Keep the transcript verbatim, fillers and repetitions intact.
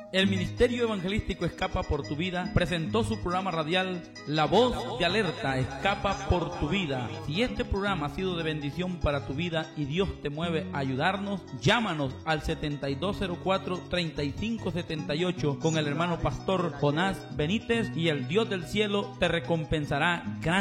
El Ministerio Evangelístico Escapa por tu Vida presentó su programa radial La Voz de Alerta, Escapa por tu Vida. Si este programa ha sido de bendición para tu vida y Dios te mueve a ayudarnos, llámanos al setenta y dos cero cuatro, treinta y cinco setenta y ocho con el hermano pastor Jonás Benítez y el Dios del cielo te recompensará gran